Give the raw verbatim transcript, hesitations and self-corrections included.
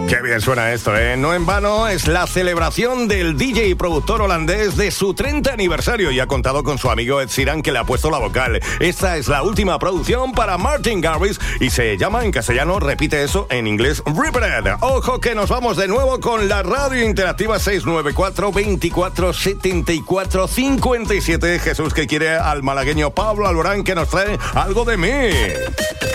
Qué bien suena esto, ¿eh? No en vano es la celebración del D J y productor holandés de su treinta aniversario y ha contado con su amigo Ed Sheeran, que le ha puesto la vocal. Esta es la última producción para Martin Garrix y se llama en castellano, repite eso, en inglés, Ripped. Ojo que nos vamos de nuevo con la radio interactiva seis nueve cuatro, veinticuatro, setenta y cuatro, cincuenta y siete. Jesús, que quiere al malagueño Pablo Alborán, que nos trae algo de mí.